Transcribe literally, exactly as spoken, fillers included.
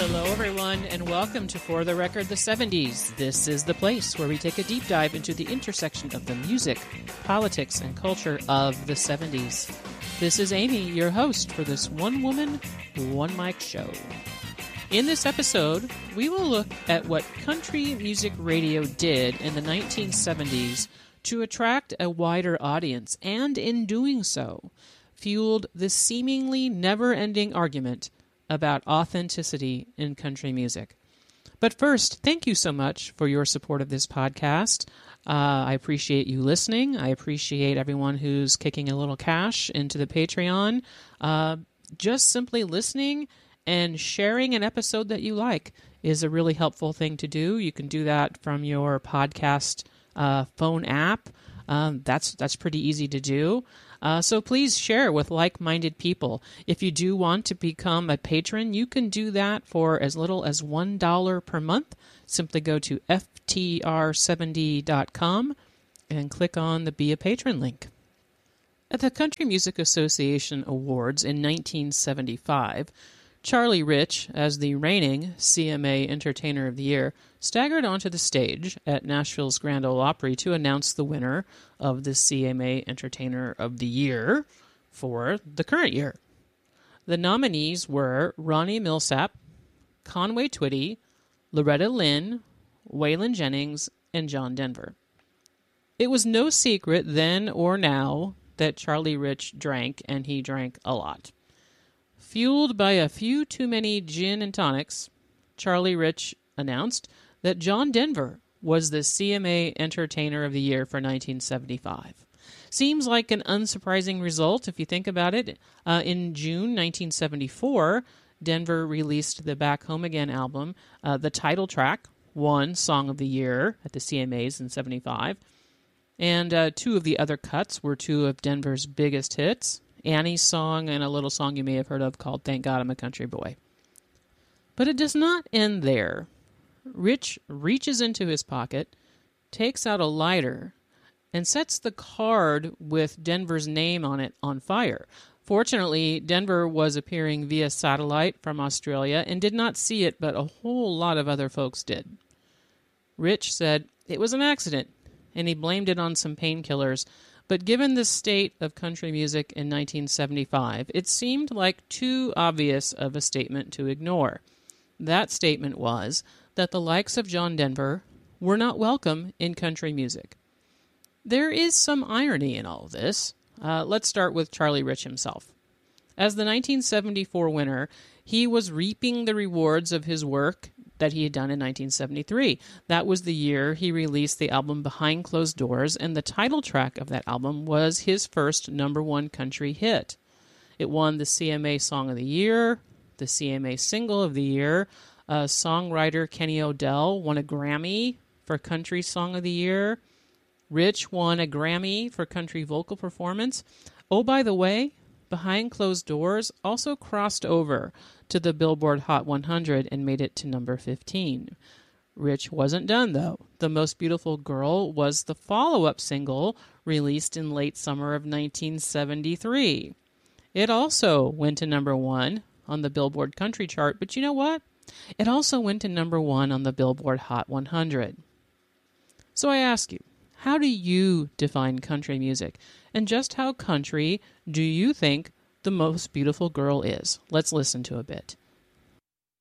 Hello, everyone, and welcome to For the Record, the seventies. This is the place where we take a deep dive into the intersection of the music, politics, and culture of the seventies. This is Amy, your host for this one-woman, one-mic show. In this episode, we will look at what country music radio did in the nineteen seventies to attract a wider audience, and in doing so, fueled the seemingly never-ending argument about authenticity in country music. But first, thank you so much for your support of this podcast. Uh, I appreciate you listening. I appreciate everyone who's kicking a little cash into the Patreon. Uh, just simply listening and sharing an episode that you like is a really helpful thing to do. You can do that from your podcast uh, phone app. Um, that's that's pretty easy to do. Uh, so please share with like-minded people. If you do want to become a patron, you can do that for as little as one dollar per month. Simply go to F T R seventy dot com and click on the Be a Patron link. At the Country Music Association Awards in nineteen seventy-five, Charlie Rich, as the reigning C M A Entertainer of the Year, staggered onto the stage at Nashville's Grand Ole Opry to announce the winner of the C M A Entertainer of the Year for the current year. The nominees were Ronnie Milsap, Conway Twitty, Loretta Lynn, Waylon Jennings, and John Denver. It was no secret then or now that Charlie Rich drank, and he drank a lot. Fueled by a few too many gin and tonics, Charlie Rich announced that John Denver was the C M A Entertainer of the Year for nineteen seventy-five. Seems like an unsurprising result if you think about it. Uh, in June nineteen seventy-four, Denver released the Back Home Again album. Uh, the title track won Song of the Year at the C M As in seventy-five. And uh, two of the other cuts were two of Denver's biggest hits, Annie's song and a little song you may have heard of called Thank God I'm a Country Boy. But it does not end there. Rich reaches into his pocket, takes out a lighter, and sets the card with Denver's name on it on fire. Fortunately, Denver was appearing via satellite from Australia and did not see it, but a whole lot of other folks did. Rich said it was an accident, and he blamed it on some painkillers. But given the state of country music in nineteen seventy-five, it seemed like too obvious of a statement to ignore. That statement was that the likes of John Denver were not welcome in country music. There is some irony in all of this. Uh, let's start with Charlie Rich himself. As the nineteen seventy-four winner, he was reaping the rewards of his work that he had done in nineteen seventy-three. That was the year he released the album Behind Closed Doors, and the title track of that album was his first number one country hit. It won the C M A Song of the Year, the C M A Single of the Year. Uh, songwriter Kenny Odell won a Grammy for Country Song of the Year. Rich won a Grammy for Country Vocal Performance. Oh, by the way, Behind Closed Doors also crossed over to the Billboard Hot one hundred and made it to number fifteen. Rich wasn't done, though. The Most Beautiful Girl was the follow-up single released in late summer of nineteen seventy-three. It also went to number one on the Billboard Country chart, but you know what? It also went to number one on the Billboard Hot one hundred. So I ask you, how do you define country music? And just how country do you think The Most Beautiful Girl is? Let's listen to a bit.